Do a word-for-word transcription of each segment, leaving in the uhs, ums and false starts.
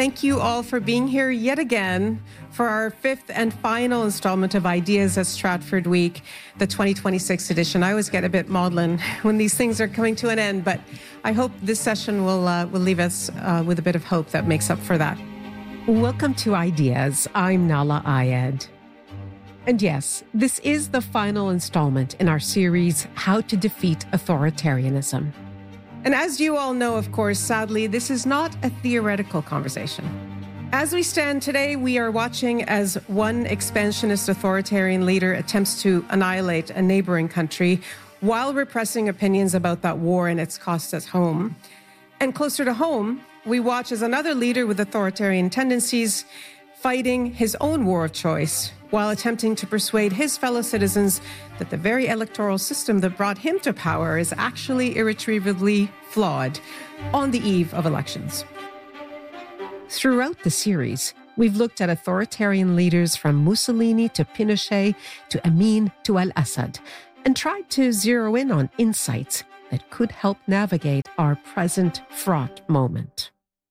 Thank you all for being here yet again for our fifth and final installment of Ideas at Stratford Week, the twenty twenty-six edition. I always get a bit maudlin when these things are coming to an end, but I hope this session will uh, will leave us uh, with a bit of hope that makes up for that. Welcome to Ideas. I'm Nahlah Ayed. And yes, this is the final installment in our series, How to Defeat Authoritarianism. And as you all know, of course, sadly, this is not a theoretical conversation. As we stand today, we are watching as one expansionist authoritarian leader attempts to annihilate a neighboring country while repressing opinions about that war and its costs at home. And closer to home, we watch as another leader with authoritarian tendencies fighting his own war of choice while attempting to persuade his fellow citizens that the very electoral system that brought him to power is actually irretrievably flawed on the eve of elections. Throughout the series, we've looked at authoritarian leaders from Mussolini to Pinochet to Amin to al-Assad and tried to zero in on insights that could help navigate our present fraught moment.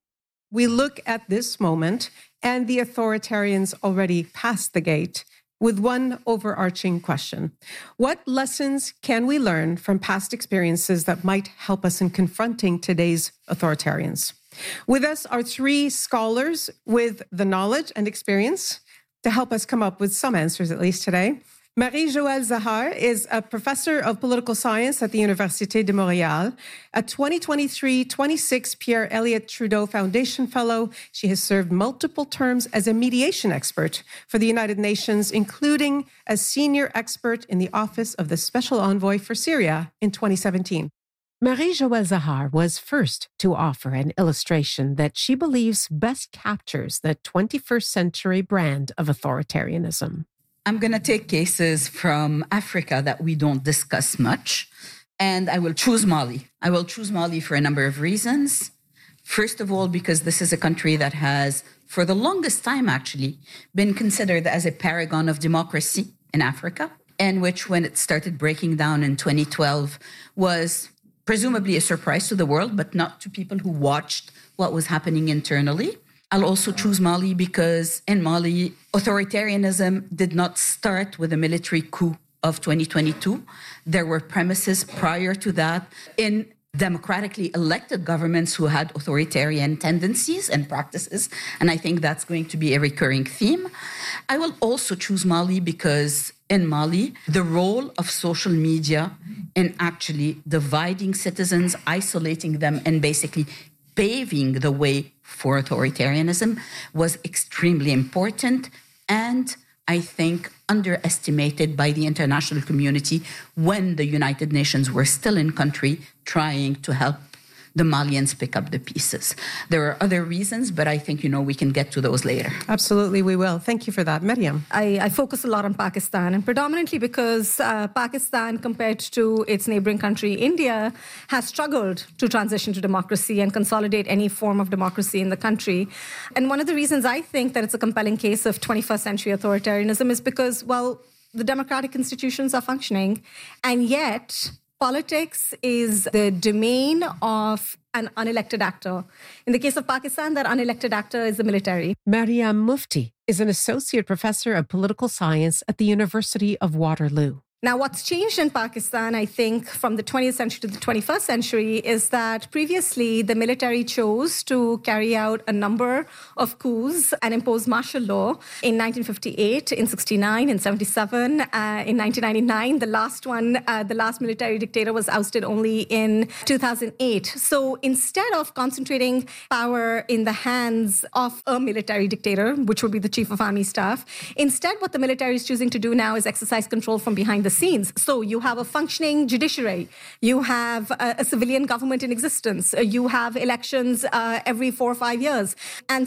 We look at this moment and the authoritarians already past the gate with one overarching question. What lessons can we learn from past experiences that might help us in confronting today's authoritarians? With us are three scholars with the knowledge and experience to help us come up with some answers, at least today. Marie-Joëlle Zahar is a professor of political science at the Université de Montréal, a twenty twenty-three twenty-six Pierre Elliott Trudeau Foundation Fellow. She has served multiple terms as a mediation expert for the United Nations, including as senior expert in the Office of the Special Envoy for Syria in twenty seventeen. Marie-Joëlle Zahar was first to offer an illustration that she believes best captures the twenty-first century brand of authoritarianism. I'm going to take cases from Africa that we don't discuss much, and I will choose Mali. I will choose Mali for a number of reasons. First of all, because this is a country that has, for the longest time actually, been considered as a paragon of democracy in Africa, and which, when it started breaking down in twenty twelve, was presumably a surprise to the world, but not to people who watched what was happening internally. I'll also choose Mali because in Mali, authoritarianism did not start with the military coup of twenty twenty-two. There were premises prior to that in democratically elected governments who had authoritarian tendencies and practices, and I think that's going to be a recurring theme. I will also choose Mali because in Mali, the role of social media in actually dividing citizens, isolating them, and basically paving the way for authoritarianism was extremely important and, I think, underestimated by the international community when the United Nations were still in country trying to help the Malians pick up the pieces. There are other reasons, but I think, you know, we can get to those later. Absolutely, we will. Thank you for that. Maryam? I, I focus a lot on Pakistan, and predominantly because uh, Pakistan, compared to its neighboring country, India, has struggled to transition to democracy and consolidate any form of democracy in the country. And one of the reasons I think that it's a compelling case of twenty-first century authoritarianism is because, well, the democratic institutions are functioning, and yet politics is the domain of an unelected actor. In the case of Pakistan, that unelected actor is the military. Maryam Mufti is an associate professor of political science at the University of Waterloo. Now, what's changed in Pakistan, I think, from the twentieth century to the twenty-first century is that previously the military chose to carry out a number of coups and impose martial law in nineteen fifty-eight, in sixty-nine, in seventy-seven, uh, in nineteen ninety-nine. The last one, uh, the last military dictator was ousted only in two thousand eight. So instead of concentrating power in the hands of a military dictator, which would be the chief of army staff, instead what the military is choosing to do now is exercise control from behind the scenes. So you have a functioning judiciary, you have a, a civilian government in existence, you have elections uh, every four or five years. And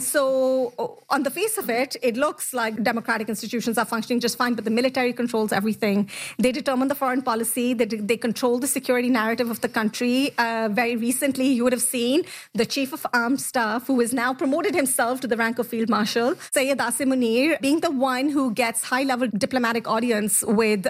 so on the face of it, it looks like democratic institutions are functioning just fine, but the military controls everything. They determine the foreign policy, they, they control the security narrative of the country. Uh, very recently, you would have seen the chief of armed staff, who has now promoted himself to the rank of field marshal, Syed Asim Munir, being the one who gets high-level diplomatic audience with uh, President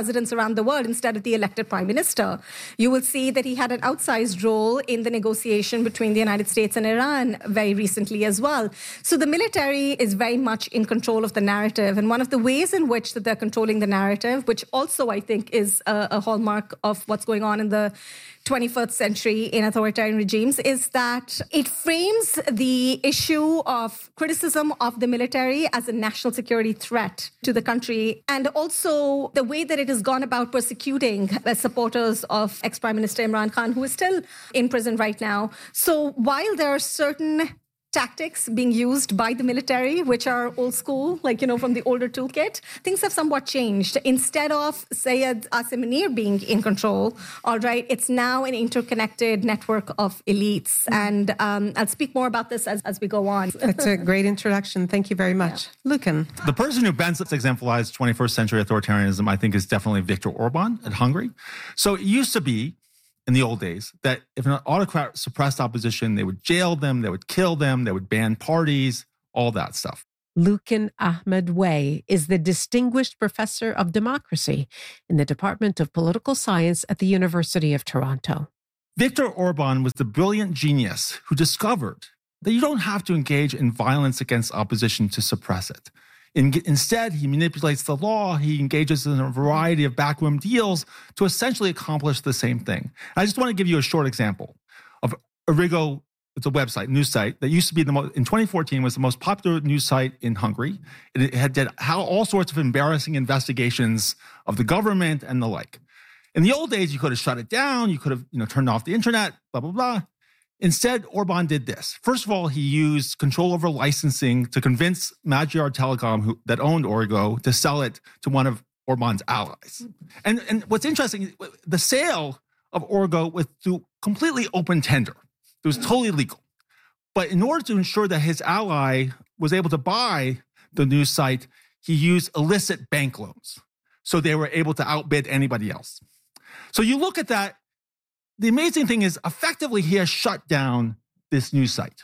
presidents around the world instead of the elected prime minister. You will see that he had an outsized role in the negotiation between the United States and Iran very recently as well. So the military is very much in control of the narrative. And one of the ways in which that they're controlling the narrative, which also I think is a, a hallmark of what's going on in the twenty-first century in authoritarian regimes, is that it frames the issue of criticism of the military as a national security threat to the country, and also the way that it has gone about persecuting the supporters of ex-Prime Minister Imran Khan, who is still in prison right now. So while there are certain tactics being used by the military, which are old school, like, you know, from the older toolkit, things have somewhat changed. Instead of Syed Asim Munir being in control, all right, it's now an interconnected network of elites. And um, I'll speak more about this as, as we go on. That's a great introduction. Thank you very much. Yeah. Lucan. The person who best exemplifies twenty-first century authoritarianism, I think, is definitely Viktor Orban at Hungary. So it used to be, in the old days, that if an autocrat suppressed opposition, they would jail them, they would kill them, they would ban parties, all that stuff. Lucan Ahmed Way is the Distinguished Professor of Democracy in the Department of Political Science at the University of Toronto. Viktor Orban was the brilliant genius who discovered that you don't have to engage in violence against opposition to suppress it. In, instead, he manipulates the law. He engages in a variety of backroom deals to essentially accomplish the same thing. I just want to give you a short example of Origo. It's a website, news site that used to be the most, in twenty fourteen, was the most popular news site in Hungary. It had did how all sorts of embarrassing investigations of the government and the like. In the old days, you could have shut it down. You could have, you know, turned off the internet, blah, blah, blah. Instead, Orban did this. First of all, he used control over licensing to convince Magyar Telekom, who, that owned Origo, to sell it to one of Orban's allies. And, and what's interesting, the sale of Origo was through completely open tender. It was totally legal. But in order to ensure that his ally was able to buy the news site, he used illicit bank loans. So they were able to outbid anybody else. So you look at that. The amazing thing is, effectively, he has shut down this news site.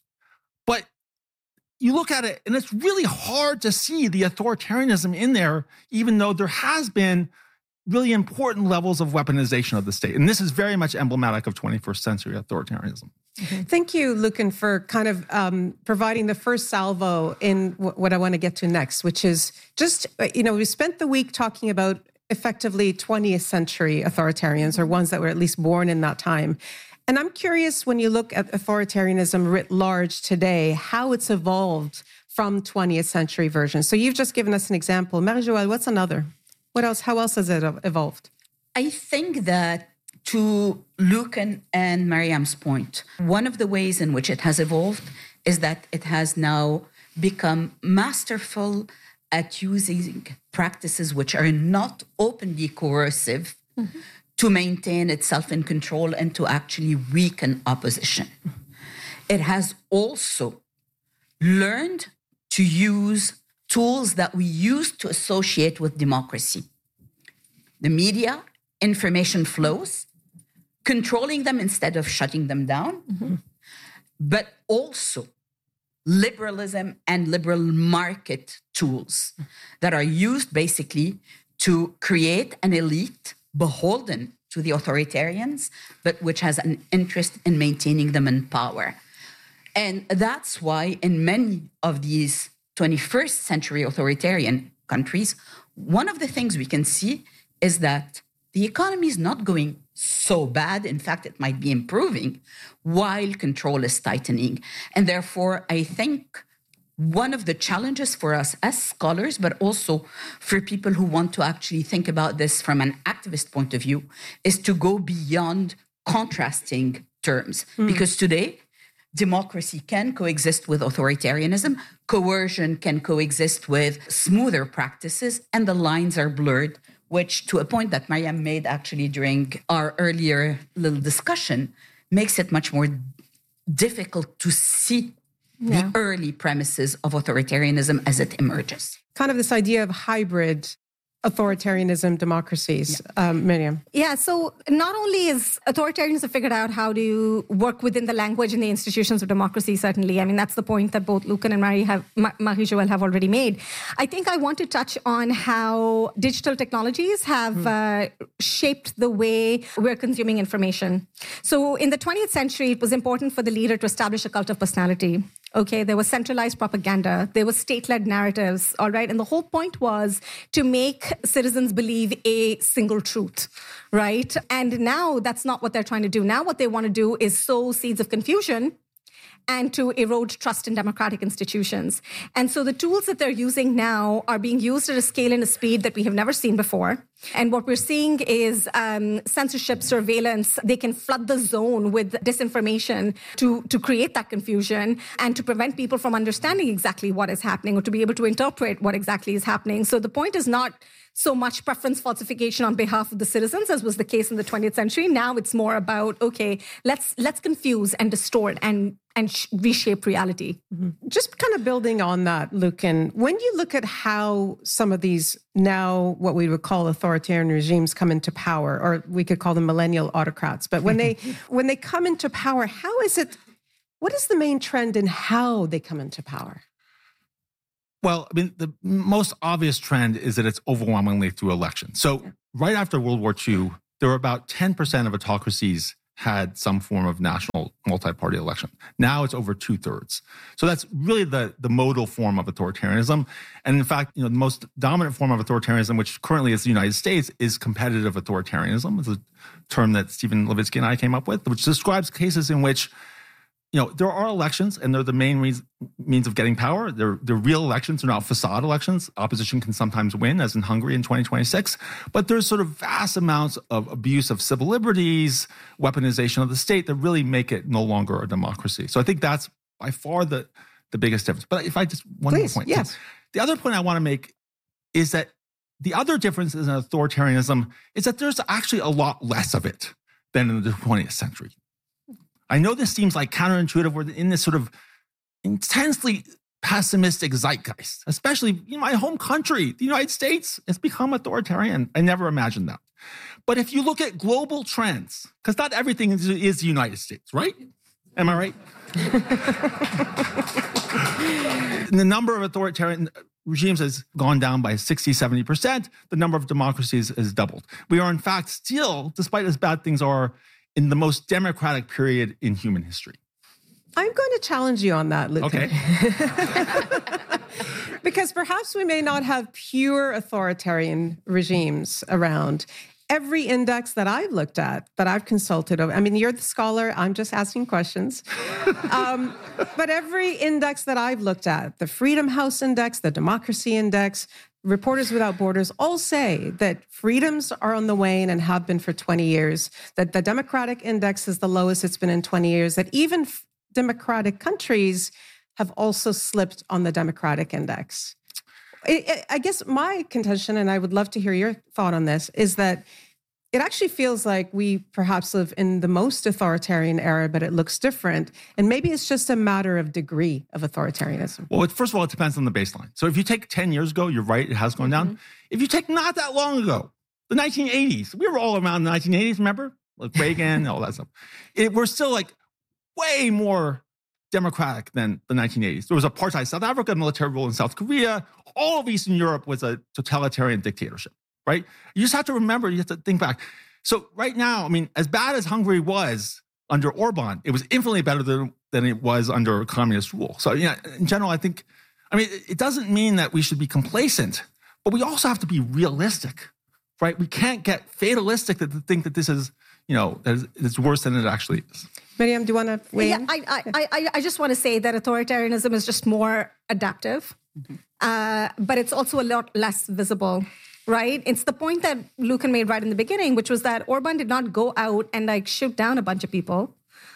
But you look at it, and it's really hard to see the authoritarianism in there, even though there has been really important levels of weaponization of the state. And this is very much emblematic of twenty-first century authoritarianism. Mm-hmm. Thank you, Lucan, for kind of um, providing the first salvo in w- what I want to get to next, which is just, you know, we spent the week talking about effectively twentieth century authoritarians, or ones that were at least born in that time. And I'm curious, when you look at authoritarianism writ large today, how it's evolved from twentieth century versions. So you've just given us an example. Marie-Joëlle, what's another? What else? How else has it evolved? I think that, to Lucan and Mariam's point, one of the ways in which it has evolved is that it has now become masterful at using practices which are not openly coercive mm-hmm. to maintain itself in control and to actually weaken opposition. It has also learned to use tools that we used to associate with democracy. The media, information flows, controlling them instead of shutting them down, mm-hmm. but also liberalism and liberal market tools that are used basically to create an elite beholden to the authoritarians, but which has an interest in maintaining them in power. And that's why in many of these twenty-first century authoritarian countries, one of the things we can see is that the economy is not going so bad. In fact, it might be improving while control is tightening. And therefore, I think one of the challenges for us as scholars, but also for people who want to actually think about this from an activist point of view, is to go beyond contrasting terms. Mm. Because today, democracy can coexist with authoritarianism, coercion can coexist with smoother practices, and the lines are blurred, which, to a point that Mariam made actually during our earlier little discussion, makes it much more difficult to see yeah. the early premises of authoritarianism as it emerges. Kind of this idea of hybrid authoritarianism democracies. Yeah. Um, Miriam. Yeah, so not only is authoritarians have figured out how to work within the language and the institutions of democracy, certainly. I mean, that's the point that both Lucan and Marie have, Marie-Joëlle have already made. I think I want to touch on how digital technologies have mm. uh, shaped the way we're consuming information. So in the twentieth century, it was important for the leader to establish a cult of personality. Okay, there was centralized propaganda, there was state-led narratives, all right? And the whole point was to make citizens believe a single truth, right? And now that's not what they're trying to do. Now what they want to do is sow seeds of confusion and to erode trust in democratic institutions. And so the tools that they're using now are being used at a scale and a speed that we have never seen before. And what we're seeing is um, censorship, surveillance. They can flood the zone with disinformation to, to create that confusion and to prevent people from understanding exactly what is happening or to be able to interpret what exactly is happening. So the point is not so much preference falsification on behalf of the citizens, as was the case in the twentieth century. Now it's more about, okay, let's let's confuse and distort and and sh- reshape reality. Mm-hmm. Just kind of building on that, Lucan, when you look at how some of these now what we would call authoritarian regimes come into power, or we could call them millennial autocrats, but when they when they come into power, how is it, what is the main trend in how they come into power? Well, I mean, the most obvious trend is that it's overwhelmingly through elections. So yeah. right after World War Two, there were about ten percent of autocracies had some form of national multi-party election. Now it's over two thirds. So that's really the, the modal form of authoritarianism. And in fact, you know, the most dominant form of authoritarianism, which currently is the United States, is competitive authoritarianism. It's a term that Stephen Levitsky and I came up with, which describes cases in which, you know, there are elections and they're the main reason, means of getting power. They're, they're real elections. They're not facade elections. Opposition can sometimes win, as in Hungary in twenty twenty-six. But there's sort of vast amounts of abuse of civil liberties, weaponization of the state that really make it no longer a democracy. So I think that's by far the, the biggest difference. But if I just, one Please, more point. Yes. The other point I want to make is that the other difference in authoritarianism is that there's actually a lot less of it than in the twentieth century. I know this seems like counterintuitive. We're in this sort of intensely pessimistic zeitgeist, especially in my home country, the United States. It's become authoritarian. I never imagined that. But if you look at global trends, because not everything is, is the United States, right? Am I right? The number of authoritarian regimes has gone down by sixty, seventy percent. The number of democracies has doubled. We are, in fact, still, despite as bad things are, in the most democratic period in human history. I'm going to challenge you on that, Lucan. Okay. Because perhaps we may not have pure authoritarian regimes around. Every index that I've looked at, that I've consulted over, I mean, you're the scholar, I'm just asking questions. um, but every index that I've looked at, the Freedom House Index, the Democracy Index, Reporters Without Borders all say that freedoms are on the wane and have been for twenty years, that the Democratic Index is the lowest it's been in twenty years, that even f- democratic countries have also slipped on the Democratic Index. I, I, I guess my contention, and I would love to hear your thought on this, is that it actually feels like we perhaps live in the most authoritarian era, but it looks different. And maybe it's just a matter of degree of authoritarianism. Well, it, first of all, it depends on the baseline. So if you take ten years ago, you're right, it has gone mm-hmm. down. If you take not that long ago, the nineteen eighties, we were all around the nineteen eighties, remember? Like Reagan, all that stuff. It, we're still like way more democratic than the nineteen eighties. There was apartheid South Africa, military rule in South Korea. All of Eastern Europe was a totalitarian dictatorship. Right? You just have to remember, you have to think back. So right now, I mean, as bad as Hungary was under Orban, it was infinitely better than, than it was under communist rule. So, yeah, in general, I think, I mean, it doesn't mean that we should be complacent, but we also have to be realistic, right? We can't get fatalistic to think that this is, you know, that it's worse than it actually is. Miriam, do you want to weigh yeah, in? I, I, I, I just want to say that authoritarianism is just more adaptive, mm-hmm. uh, but it's also a lot less visible. Right? It's the point that Lucan made right in the beginning, which was that Orban did not go out and like shoot down a bunch of people.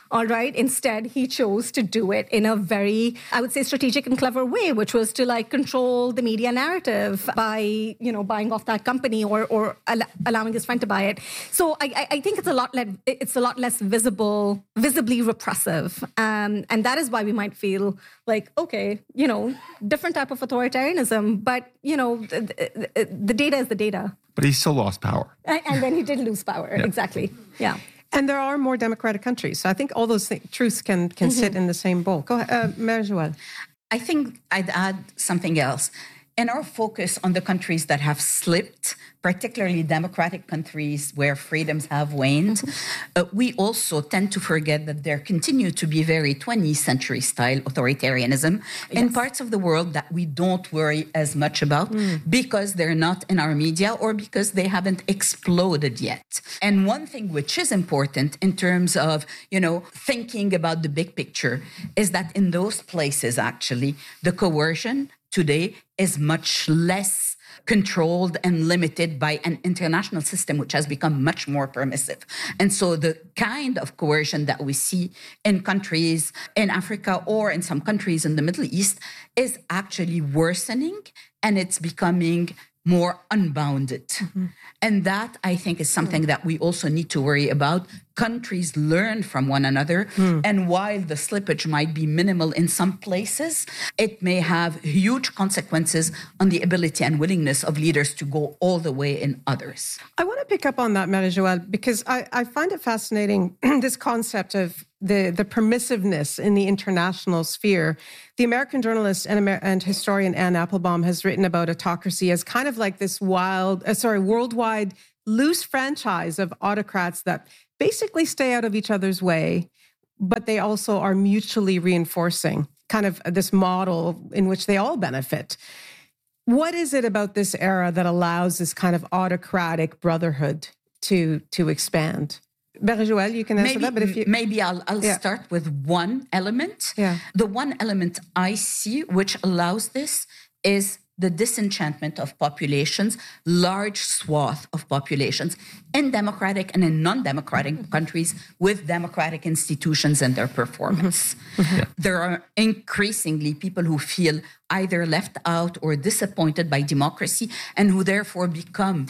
all right? Instead, he chose to do it in a very, I would say, strategic and clever way, which was to like control the media narrative by, you know, buying off that company or or al- allowing his friend to buy it. So I, I think it's a lot less, it's a lot less visible, visibly repressive, um, and that is why we might feel like, okay, you know, different type of authoritarianism, but you know, the, the, the data is the data. But he still lost power. And, and then he did lose power. Yeah. Exactly. Yeah. And there are more democratic countries. So I think all those th- truths can can mm-hmm. sit in the same bowl. Go ahead, uh, Marie-Joëlle. I think I'd add something else. In our focus on the countries that have slipped, particularly democratic countries where freedoms have waned, mm-hmm. uh, we also tend to forget that there continue to be very twentieth century style authoritarianism yes. in parts of the world that we don't worry as much about mm. because they're not in our media or because they haven't exploded yet. And one thing which is important in terms of, you know, thinking about the big picture is that in those places, actually, the coercion today is much less controlled and limited by an international system which has become much more permissive. And so the kind of coercion that we see in countries in Africa or in some countries in the Middle East is actually worsening, and it's becoming more unbounded. Mm-hmm. And that, I think, is something mm. that we also need to worry about. Countries learn from one another. Mm. And while the slippage might be minimal in some places, it may have huge consequences on the ability and willingness of leaders to go all the way in others. I want to pick up on that, Marie-Joëlle, because I, I find it fascinating, this concept of the, the permissiveness in the international sphere. The American journalist and, Amer- and historian Anne Applebaum has written about autocracy as kind of like this wild, uh, sorry, worldwide loose franchise of autocrats that basically stay out of each other's way, but they also are mutually reinforcing, kind of this model in which they all benefit. What is it about this era that allows this kind of autocratic brotherhood to, to expand? Marie-Joëlle, you can answer maybe, that, but if you... Maybe I'll, I'll yeah. start with one element. Yeah. The one element I see which allows this is the disenchantment of populations, large swath of populations in democratic and in non-democratic mm-hmm. countries with democratic institutions and their performance. Mm-hmm. Yeah. There are increasingly people who feel either left out or disappointed by democracy and who therefore become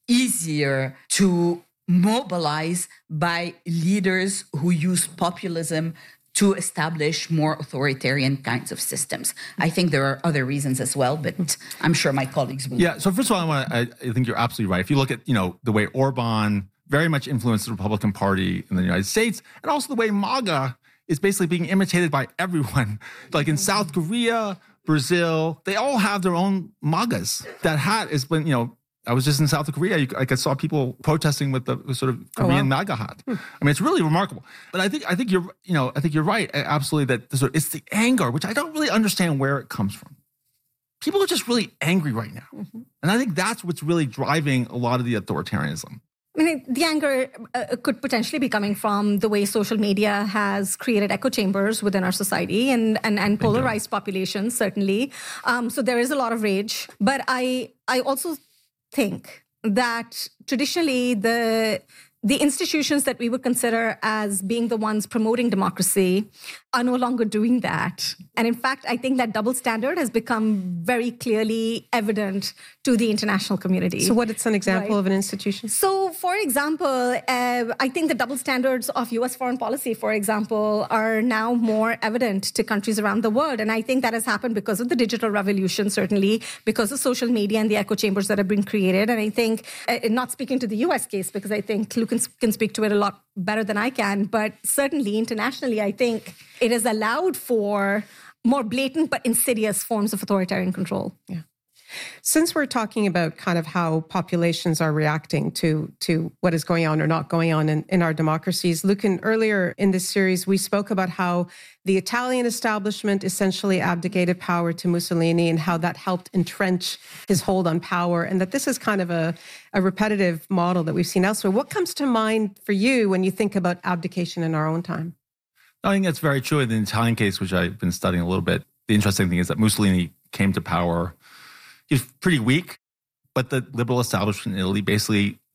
easier to mobilize by leaders who use populism to establish more authoritarian kinds of systems. I think there are other reasons as well, but I'm sure my colleagues will. Yeah, so first of all, I, want to, I, I think you're absolutely right. If you look at, you know, the way Orban very much influenced the Republican Party in the United States, and also the way MAGA is basically being imitated by everyone. Like in South Korea, Brazil, they all have their own MAGAs. That hat has been, you know, I was just in South Korea. You, like I saw people protesting with the sort of Korean oh, wow. MAGA hat. Hmm. I mean, it's really remarkable. But I think I think you're you know I think you're right. Absolutely, that sort of, it's the anger, which I don't really understand where it comes from. People are just really angry right now, mm-hmm. and I think that's what's really driving a lot of the authoritarianism. I mean, the anger uh, could potentially be coming from the way social media has created echo chambers within our society and and, and polarized populations, certainly. Um, so there is a lot of rage. But I I also think that traditionally the the institutions that we would consider as being the ones promoting democracy are no longer doing that. And in fact, I think that double standard has become very clearly evident to the international community. So what is an example right? of an institution? So, for example, uh, I think the double standards of U S foreign policy, for example, are now more evident to countries around the world. And I think that has happened because of the digital revolution, certainly, because of social media and the echo chambers that have been created. And I think, uh, not speaking to the U S case, because I think Luke can, can speak to it a lot better than I can, but certainly internationally, I think it has allowed for more blatant but insidious forms of authoritarian control. Yeah. Since we're talking about kind of how populations are reacting to, to what is going on or not going on in, in our democracies, Lucan, earlier in this series, we spoke about how the Italian establishment essentially abdicated power to Mussolini and how that helped entrench his hold on power, and that this is kind of a, a repetitive model that we've seen elsewhere. What comes to mind for you when you think about abdication in our own time? I think that's very true in the Italian case, which I've been studying a little bit. The interesting thing is that Mussolini came to power. He was pretty weak, but the liberal establishment in Italy basically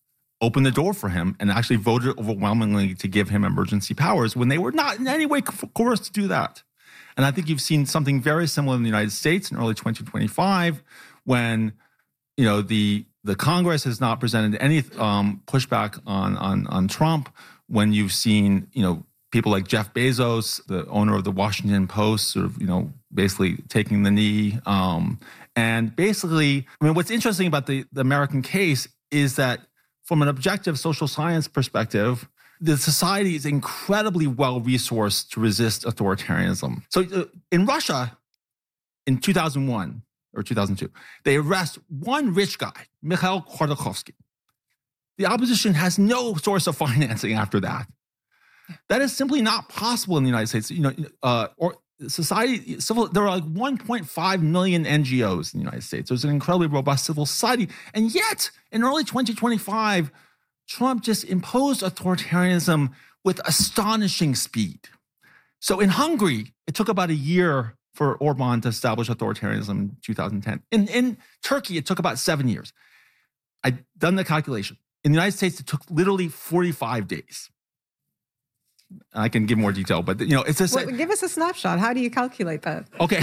opened the door for him and actually voted overwhelmingly to give him emergency powers when they were not in any way coerced to do that. And I think you've seen something very similar in the United States in early twenty twenty-five when, you know, the the Congress has not presented any um, pushback on, on on Trump, when you've seen, you know, people like Jeff Bezos, the owner of the Washington Post, sort of, you know, basically taking the knee. Um, and basically, I mean, what's interesting about the, the American case is that from an objective social science perspective, the society is incredibly well-resourced to resist authoritarianism. So uh, in Russia, in two thousand one or two thousand two, they arrest one rich guy, Mikhail Khodorkovsky. The opposition has no source of financing after that. That is simply not possible in the United States. You know, uh, or society, civil. There are like one point five million N G Os in the United States. There's an incredibly robust civil society, and yet in early twenty twenty-five, Trump just imposed authoritarianism with astonishing speed. So in Hungary, it took about a year for Orban to establish authoritarianism in two thousand ten. In, in Turkey, it took about seven years. I've done the calculation. In the United States, it took literally forty-five days. I can give more detail, but you know, it's just. Well, give us a snapshot. How do you calculate that? Okay.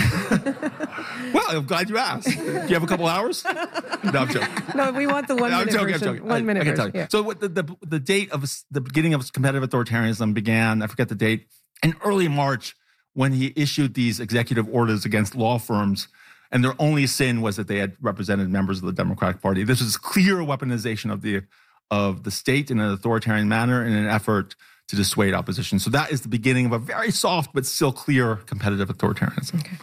Well, I'm glad you asked. Do you have a couple hours? No, I'm joking. No, we want the one No, minute I'm joking, version. I'm joking. One I, minute I can version. tell you. Yeah. So what the, the the date of the beginning of competitive authoritarianism began, I forget the date, in early March when he issued these executive orders against law firms, and their only sin was that they had represented members of the Democratic Party. This was clear weaponization of the of the state in an authoritarian manner in an effort to dissuade opposition. So that is the beginning of a very soft but still clear competitive authoritarianism. Okay.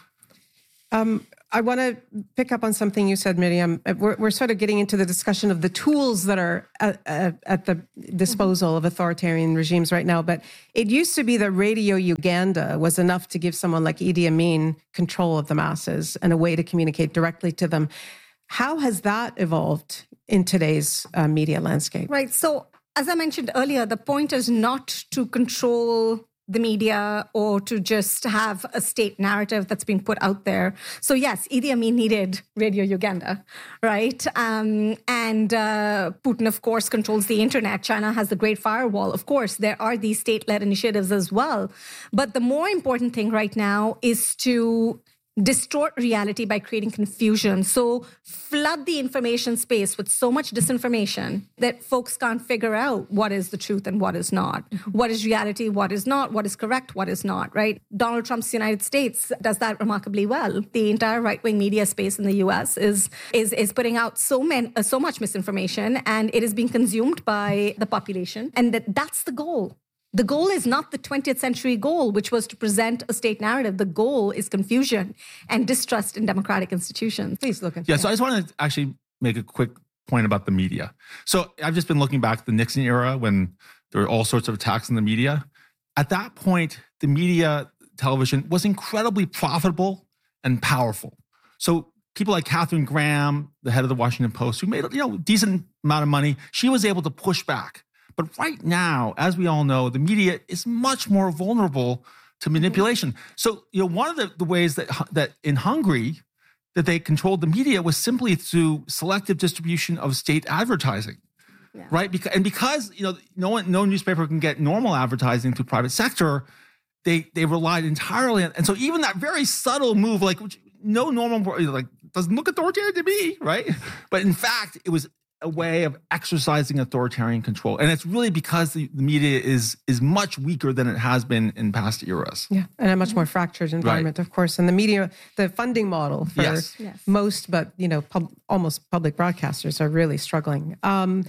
Um, I want to pick up on something you said, Miriam. We're, we're sort of getting into the discussion of the tools that are at, at the disposal of authoritarian regimes right now. But it used to be that Radio Uganda was enough to give someone like Idi Amin control of the masses and a way to communicate directly to them. How has that evolved in today's uh, media landscape? Right. So, as I mentioned earlier, the point is not to control the media or to just have a state narrative that's being put out there. So yes, Idi Amin needed Radio Uganda, right? Um, and uh, Putin, of course, controls the internet. China has the Great Firewall. Of course, there are these state-led initiatives as well. But the more important thing right now is to distort reality by creating confusion. So flood the information space with so much disinformation that folks can't figure out what is the truth and what is not. Mm-hmm. What is reality, what is not, what is correct, what is not, right? Donald Trump's United States does that remarkably well. The entire right-wing media space in the U S is is is putting out so many, uh, so much misinformation, and it is being consumed by the population. And that that's the goal. The goal is not the twentieth century goal, which was to present a state narrative. The goal is confusion and distrust in democratic institutions. Please look into Yeah, so I just want to actually make a quick point about the media. So I've just been looking back at the Nixon era when there were all sorts of attacks on the media. At that point, the media, television, was incredibly profitable and powerful. So people like Katharine Graham, the head of the Washington Post, who made you know a decent amount of money, she was able to push back. But right now, as we all know, the media is much more vulnerable to manipulation. So, you know, one of the, the ways that that in Hungary that they controlled the media was simply through selective distribution of state advertising, yeah. right? Because and because you know no one, no newspaper can get normal advertising through private sector, they they relied entirely on. And so even that very subtle move, like which no normal like doesn't look authoritarian to me, right? But in fact, it was a way of exercising authoritarian control. And it's really because the, the media is is much weaker than it has been in past eras. Yeah, and a much more fractured environment, right. Of course. And the media, the funding model for yes. Yes. most, but, you know, pub, almost public broadcasters are really struggling. Um,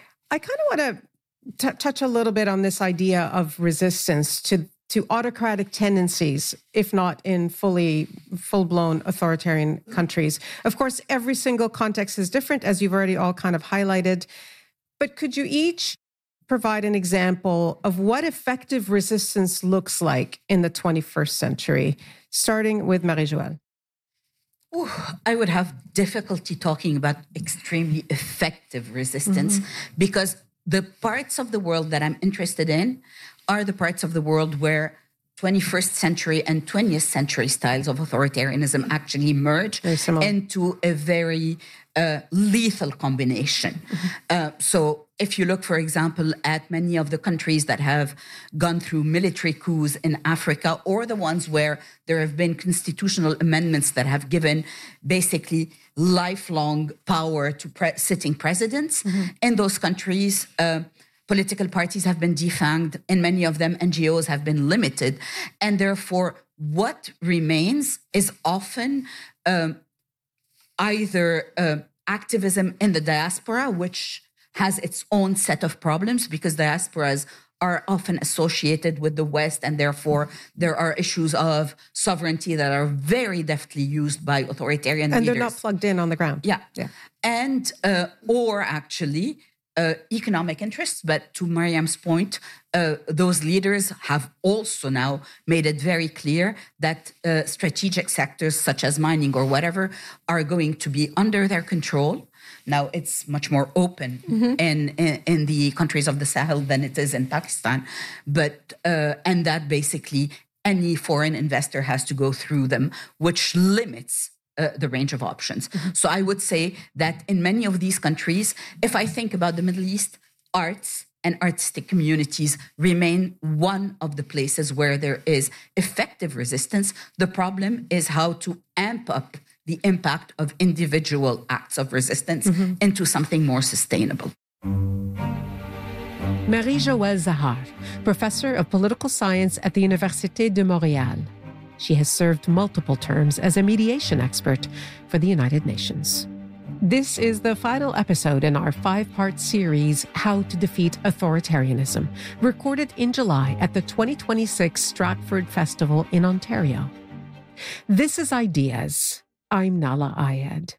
I kind of want to touch a little bit on this idea of resistance to to autocratic tendencies, if not in fully, full-blown authoritarian countries. Of course, every single context is different, as you've already all kind of highlighted. But could you each provide an example of what effective resistance looks like in the twenty-first century, starting with Marie-Joëlle? Ooh, I would have difficulty talking about extremely effective resistance mm-hmm. because the parts of the world that I'm interested in are the parts of the world where twenty-first century and twentieth century styles of authoritarianism actually merge into a very uh, lethal combination. Mm-hmm. Uh, so if you look, for example, at many of the countries that have gone through military coups in Africa, or the ones where there have been constitutional amendments that have given basically lifelong power to pre- sitting presidents, mm-hmm. in those countries, uh, political parties have been defanged. In many of them, N G Os have been limited. And therefore, what remains is often um, either uh, activism in the diaspora, which has its own set of problems because diasporas are often associated with the West, and therefore there are issues of sovereignty that are very deftly used by authoritarian and leaders. And they're not plugged in on the ground. Yeah. yeah. And, uh, or actually, uh, economic interests. But to Mariam's point, uh, those leaders have also now made it very clear that uh, strategic sectors such as mining or whatever are going to be under their control. Now, it's much more open mm-hmm. in, in in the countries of the Sahel than it is in Pakistan. But, uh, and that basically any foreign investor has to go through them, which limits uh, the range of options. Mm-hmm. So I would say that in many of these countries, if I think about the Middle East, arts and artistic communities remain one of the places where there is effective resistance. The problem is how to amp up the impact of individual acts of resistance mm-hmm. into something more sustainable. Marie-Joëlle Zahar, professor of political science at the Université de Montréal. She has served multiple terms as a mediation expert for the United Nations. This is the final episode in our five-part series, How to Defeat Authoritarianism, recorded in July at the twenty twenty-six Stratford Festival in Ontario. This is Ideas. I'm Nahlah Ayed.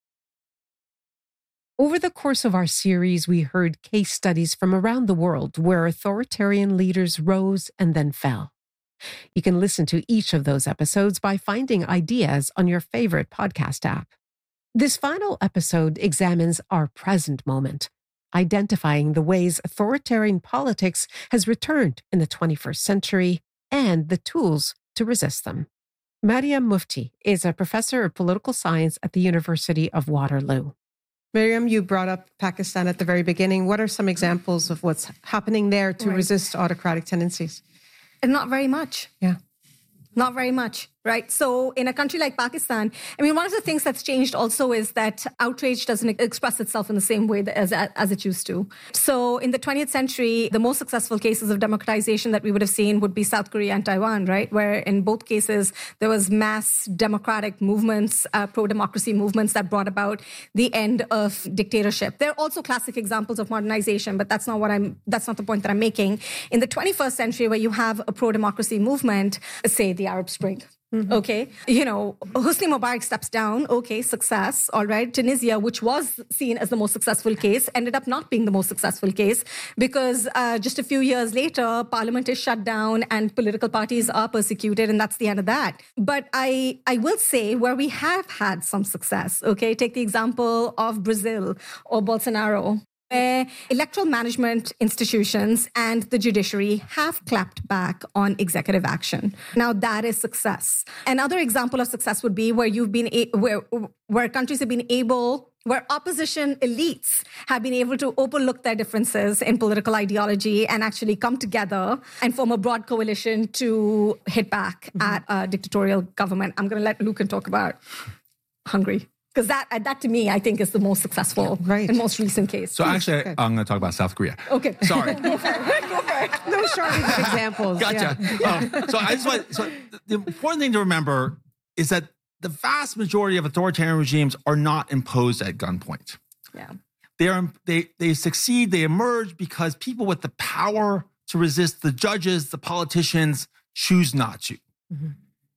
Over the course of our series, we heard case studies from around the world where authoritarian leaders rose and then fell. You can listen to each of those episodes by finding Ideas on your favorite podcast app. This final episode examines our present moment, identifying the ways authoritarian politics has returned in the twenty-first century and the tools to resist them. Mariam Mufti is a professor of political science at the University of Waterloo. Mariam, you brought up Pakistan at the very beginning. What are some examples of what's happening there to right. resist autocratic tendencies? And not very much. Yeah. Not very much, right? So in a country like Pakistan, I mean, one of the things that's changed also is that outrage doesn't express itself in the same way as, as it used to. So in the twentieth century, the most successful cases of democratization that we would have seen would be South Korea and Taiwan, right? Where in both cases, there was mass democratic movements, uh, pro-democracy movements that brought about the end of dictatorship. There are also classic examples of modernization, but that's not what I'm, that's not the point that I'm making. In the twenty-first century, where you have a pro-democracy movement, say the Arab Spring. Mm-hmm. Okay. You know, Hosni Mubarak steps down. Okay, success. All right. Tunisia, which was seen as the most successful case, ended up not being the most successful case because uh, just a few years later, parliament is shut down and political parties are persecuted, and that's the end of that. But I, I will say where we have had some success, okay, take the example of Brazil or Bolsonaro. Where electoral management institutions and the judiciary have clapped back on executive action. Now that is success. Another example of success would be where you've been a- where where countries have been able, where opposition elites have been able to overlook their differences in political ideology and actually come together and form a broad coalition to hit back mm-hmm. at a dictatorial government. I'm going to let Lucan talk about Hungary. Because that, that to me, I think is the most successful right. and most recent case. So actually, okay. I'm going to talk about South Korea. Okay. Sorry. Go for it. Go for it. No shortage of examples. Gotcha. Yeah. Um, so I just want, so the important thing to remember is that the vast majority of authoritarian regimes are not imposed at gunpoint. Yeah. They are, they, they succeed, they emerge because people with the power to resist the judges, the politicians, choose not to. Mm-hmm.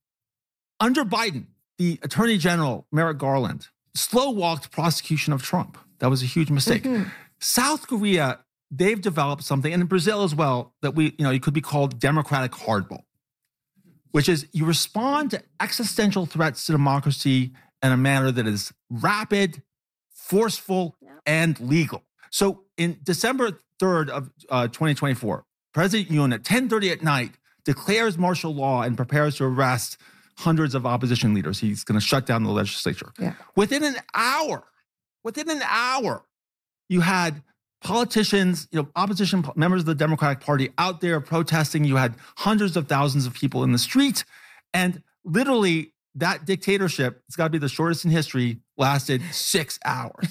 Under Biden, the Attorney General, Merrick Garland, slow-walked prosecution of Trump. That was a huge mistake. Mm-hmm. South Korea, they've developed something, and in Brazil as well, that we, you know, it could be called democratic hardball, which is you respond to existential threats to democracy in a manner that is rapid, forceful, yeah. and legal. So in December third of uh, twenty twenty-four, President Yoon at ten thirty at night declares martial law and prepares to arrest hundreds of opposition leaders. He's going to shut down the legislature. Yeah. Within an hour, within an hour, you had politicians, you know, opposition members of the Democratic Party out there protesting. You had hundreds of thousands of people in the street. And literally that dictatorship, it's got to be the shortest in history, lasted six hours.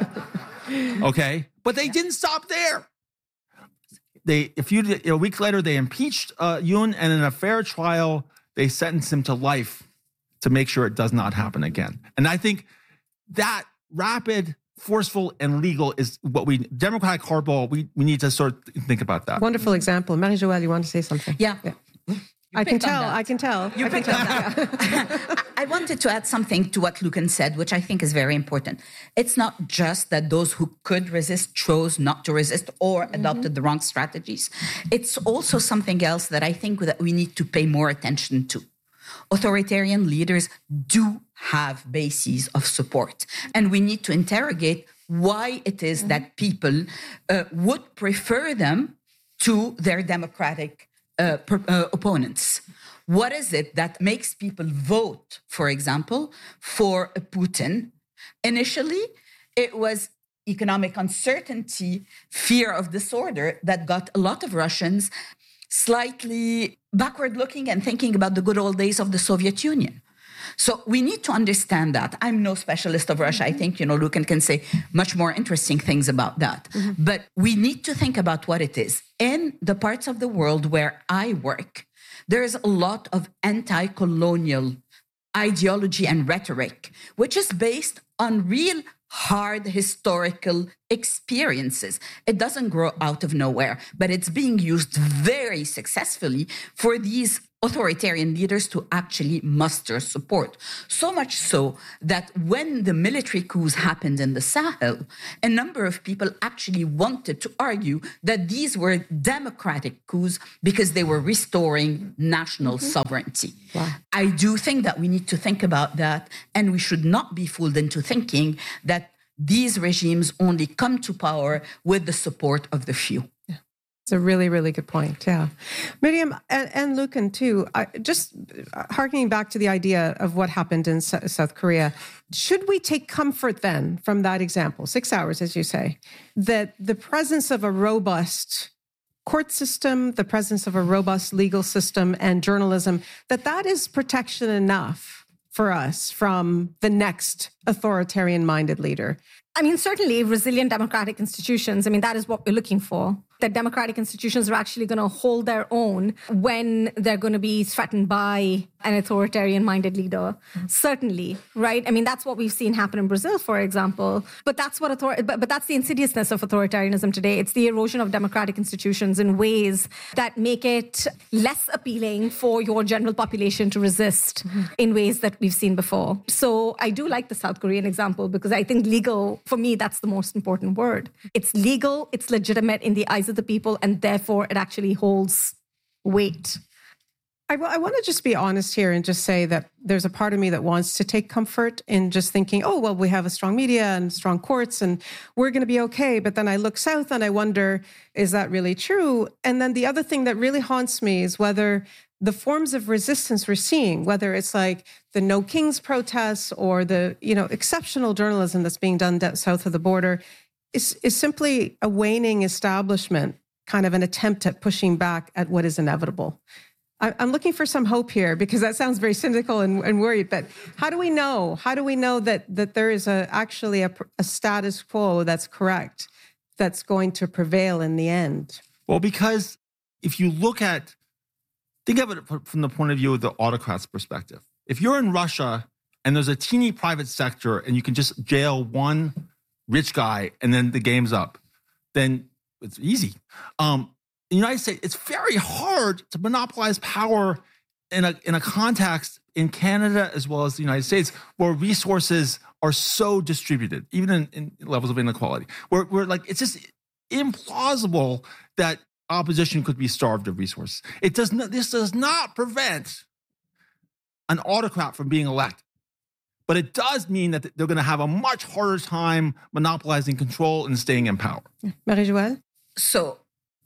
Okay? But they didn't stop there. They, a few, a week later, they impeached uh, Yoon, and in a fair trial, they sentenced him to life to make sure it does not happen again. And I think that rapid, forceful, and legal is what we, democratic hardball, we, we need to sort of think about that. Wonderful example. Marie-Joëlle, you want to say something? Yeah. yeah. I can tell, I can tell. You I can picked on tell. that. I wanted to add something to what Lucan said, which I think is very important. It's not just that those who could resist chose not to resist or mm-hmm. adopted the wrong strategies. It's also something else that I think that we need to pay more attention to. Authoritarian leaders do have bases of support, and we need to interrogate why it is mm-hmm. that people uh, would prefer them to their democratic uh, pr- uh, opponents. What is it that makes people vote, for example, for Putin? Initially, it was economic uncertainty, fear of disorder that got a lot of Russians slightly backward looking and thinking about the good old days of the Soviet Union. So we need to understand that. I'm no specialist of Russia. Mm-hmm. I think, you know, Lucan can say much more interesting things about that. Mm-hmm. But we need to think about what it is. In the parts of the world where I work, there's a lot of anti-colonial ideology and rhetoric, which is based on real hard historical experiences. It doesn't grow out of nowhere, but it's being used very successfully for these authoritarian leaders to actually muster support. So much so that when the military coups happened in the Sahel, a number of people actually wanted to argue that these were democratic coups because they were restoring national mm-hmm. sovereignty. Wow. I do think that we need to think about that, and we should not be fooled into thinking that these regimes only come to power with the support of the few. It's a really, really good point. Yeah. Miriam and, and Lucan too, I, just harkening back to the idea of what happened in S- South Korea, should we take comfort then from that example, six hours, as you say, that the presence of a robust court system, the presence of a robust legal system and journalism, that that is protection enough for us from the next authoritarian-minded leader? I mean, certainly resilient democratic institutions, I mean, that is what we're looking for. That democratic institutions are actually going to hold their own when they're going to be threatened by an authoritarian-minded leader. Mm-hmm. Certainly, right? I mean, that's what we've seen happen in Brazil, for example. But that's what author- but, but that's the insidiousness of authoritarianism today. It's the erosion of democratic institutions in ways that make it less appealing for your general population to resist mm-hmm. in ways that we've seen before. So I do like the South Korean example because I think legal, for me, that's the most important word. It's legal, it's legitimate in the eyes of the people, and therefore it actually holds weight. I, I want to just be honest here and just say that there's a part of me that wants to take comfort in just thinking, oh, well, we have a strong media and strong courts and we're going to be okay. But then I look south and I wonder, is that really true? And then the other thing that really haunts me is whether the forms of resistance we're seeing, whether it's like the No Kings protests or the, you know, exceptional journalism that's being done south of the border, is, is simply a waning establishment, kind of an attempt at pushing back at what is inevitable. I'm looking for some hope here because that sounds very cynical and, and worried. But how do we know? How do we know that that there is a actually a, a status quo that's correct, that's going to prevail in the end? Well, because if you look at, think of it from the point of view of the autocrat's perspective. If you're in Russia and there's a teeny private sector and you can just jail one rich guy and then the game's up, then it's easy. Um, In the United States, it's very hard to monopolize power in a in a context in Canada as well as the United States where resources are so distributed, even in, in levels of inequality. Where we're like, it's just implausible that opposition could be starved of resources. It does not. This does not prevent an autocrat from being elected, but it does mean that they're going to have a much harder time monopolizing control and staying in power. Marie-Joëlle? So.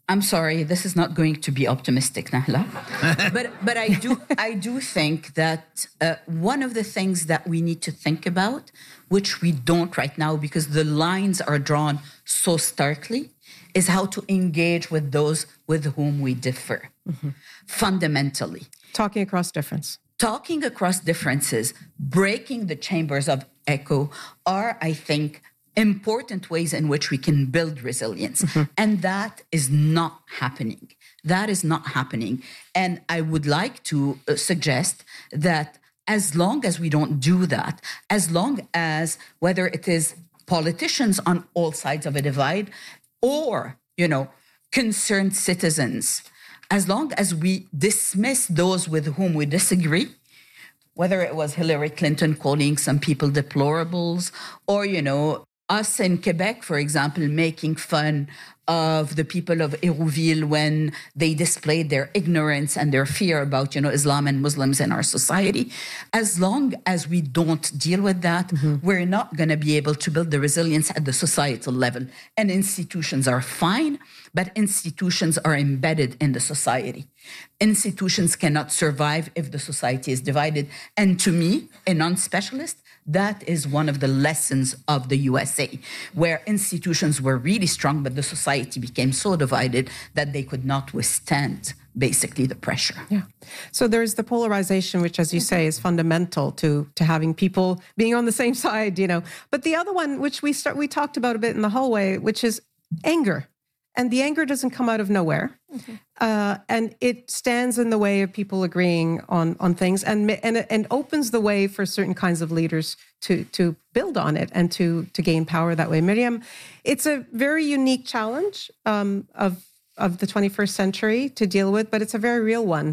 I'm sorry, this is not going to be optimistic, Nahla. but but I do I do think that uh, one of the things that we need to think about, which we don't right now because the lines are drawn so starkly, is how to engage with those with whom we differ, mm-hmm. fundamentally. Talking across difference. Talking across differences, breaking the chambers of echo are, I think, important ways in which we can build resilience. Mm-hmm. And that is not happening. That is not happening. And I would like to uh, suggest that as long as we don't do that, as long as whether it is politicians on all sides of a divide or, you know, concerned citizens, as long as we dismiss those with whom we disagree, whether it was Hillary Clinton calling some people deplorables or, you know, us in Quebec, for example, making fun of the people of Hérouville when they displayed their ignorance and their fear about, you know, Islam and Muslims in our society. As long as we don't deal with that, mm-hmm. we're not going to be able to build the resilience at the societal level. And institutions are fine, but institutions are embedded in the society. Institutions cannot survive if the society is divided. And to me, a non-specialist, that is one of the lessons of the U S A, where institutions were really strong, but the society became so divided that they could not withstand basically the pressure. Yeah. So there's the polarization, which, as you say, is fundamental to, to having people being on the same side, you know. But the other one, which we start, we talked about a bit in the hallway, which is anger. And the anger doesn't come out of nowhere. Mm-hmm. Uh, and it stands in the way of people agreeing on, on things and, and and opens the way for certain kinds of leaders to to build on it and to to gain power that way. Miriam, it's a very unique challenge um, of, of the twenty-first century to deal with, but it's a very real one.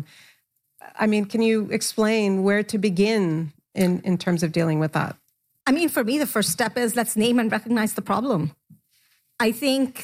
I mean, can you explain where to begin in, in terms of dealing with that? I mean, for me, the first step is let's name and recognize the problem. I think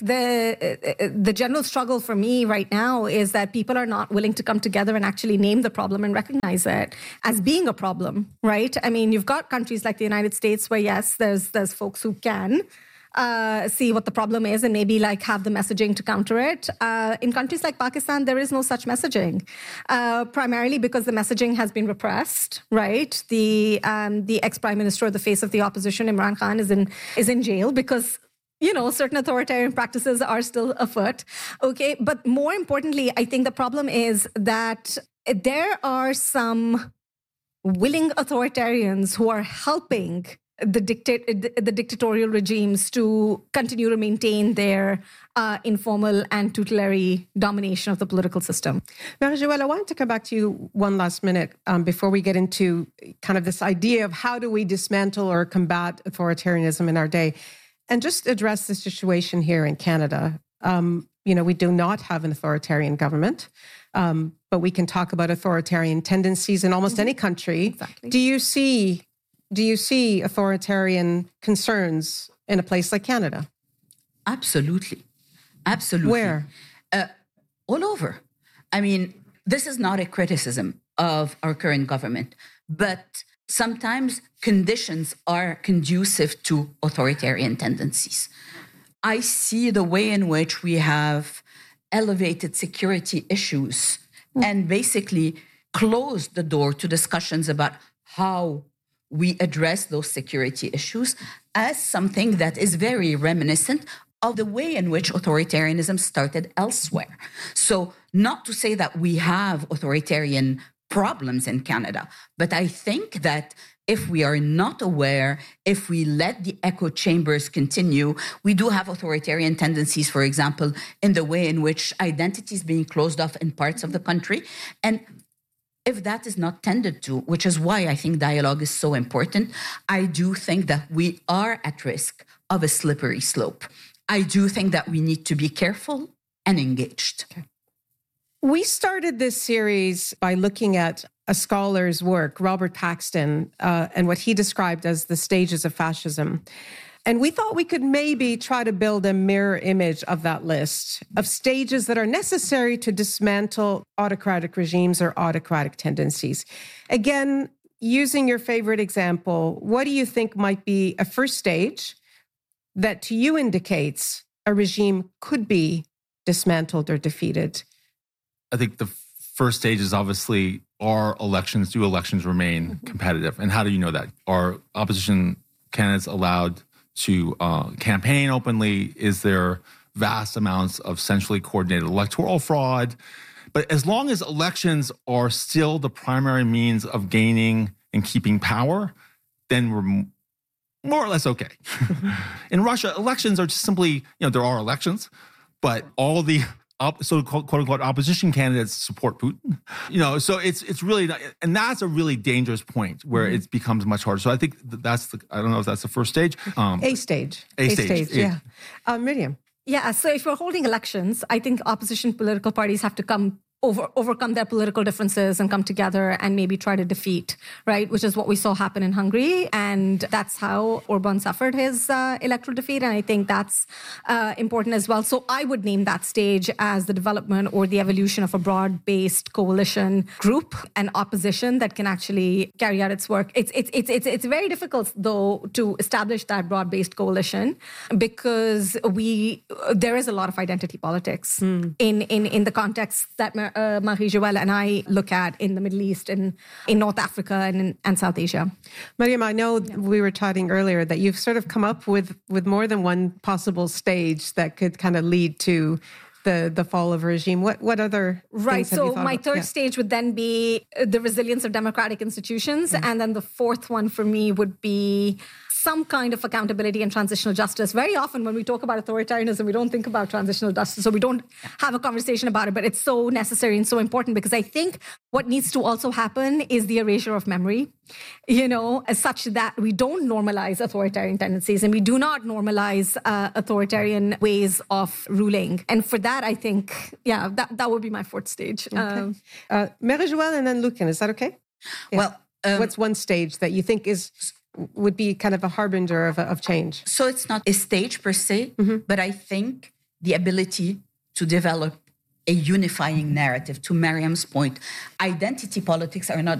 the the general struggle for me right now is that people are not willing to come together and actually name the problem and recognize it as being a problem, right? I mean, you've got countries like the United States where, yes, there's there's folks who can uh, see what the problem is and maybe like have the messaging to counter it. Uh, in countries like Pakistan, there is no such messaging, uh, primarily because the messaging has been repressed, right? The um, the ex-prime minister, or the face of the opposition, Imran Khan, is in is in jail because, you know, certain authoritarian practices are still afoot. Okay. But more importantly, I think the problem is that there are some willing authoritarians who are helping the, dicta- the dictatorial regimes to continue to maintain their uh, informal and tutelary domination of the political system. Marie-Joëlle, I wanted to come back to you one last minute um, before we get into kind of this idea of how do we dismantle or combat authoritarianism in our day. And just address the situation here in Canada. Um, you know, we do not have an authoritarian government, um, but we can talk about authoritarian tendencies in almost mm-hmm. any country. Exactly. Do you see, do you see authoritarian concerns in a place like Canada? Absolutely. Absolutely. Where? Uh, all over. I mean, this is not a criticism of our current government, but sometimes conditions are conducive to authoritarian tendencies. I see the way in which we have elevated security issues mm. and basically closed the door to discussions about how we address those security issues as something that is very reminiscent of the way in which authoritarianism started elsewhere. So not to say that we have authoritarian problems in Canada, but I think that if we are not aware, if we let the echo chambers continue, we do have authoritarian tendencies, for example, in the way in which identity is being closed off in parts of the country. And if that is not tended to, which is why I think dialogue is so important, I do think that we are at risk of a slippery slope. I do think that we need to be careful and engaged. Okay. We started this series by looking at a scholar's work, Robert Paxton, uh, and what he described as the stages of fascism. And we thought we could maybe try to build a mirror image of that list of stages that are necessary to dismantle autocratic regimes or autocratic tendencies. Again, using your favorite example, what do you think might be a first stage that to you indicates a regime could be dismantled or defeated? I think the first stage is obviously, are elections, do elections remain mm-hmm. competitive? And how do you know that? Are opposition candidates allowed to uh, campaign openly? Is there vast amounts of centrally coordinated electoral fraud? But as long as elections are still the primary means of gaining and keeping power, then we're more or less okay. In Russia, elections are just simply, you know, there are elections, but all the op- so quote unquote opposition candidates support Putin. You know, so it's it's really not, and that's a really dangerous point where mm-hmm. it becomes much harder. So I think that's the, I don't know if that's the first stage. Um, a stage. A, a stage, stage, yeah. Uh, Miriam. Yeah, so if we're holding elections, I think opposition political parties have to come Over, overcome their political differences and come together and maybe try to defeat, right? Which is what we saw happen in Hungary. And that's how Orban suffered his uh, electoral defeat. And I think that's uh, important as well. So I would name that stage as the development or the evolution of a broad-based coalition group and opposition that can actually carry out its work. It's, it's, it's, it's, it's very difficult, though, to establish that broad-based coalition because we there is a lot of identity politics mm. in, in, in the context that Uh, Marie-Joëlle and I look at in the Middle East and in North Africa and in and South Asia. Mariam, I know yeah. we were chatting earlier that you've sort of come up with, with more than one possible stage that could kind of lead to the, the fall of a regime. What what other right? So my about? third yeah. stage would then be the resilience of democratic institutions, mm-hmm. and then the fourth one for me would be some kind of accountability and transitional justice. Very often when we talk about authoritarianism, we don't think about transitional justice, so we don't have a conversation about it, but it's so necessary and so important because I think what needs to also happen is the erasure of memory, you know, as such that we don't normalize authoritarian tendencies and we do not normalize uh, authoritarian ways of ruling. And for that, I think, yeah, that, that would be my fourth stage. Okay. Um, uh, Marie-Joëlle and then Lucan, is that okay? Yeah. Well, um, what's one stage that you think is would be kind of a harbinger of, of change? So it's not a stage per se, mm-hmm. but I think the ability to develop a unifying narrative. To Mariam's point, identity politics are not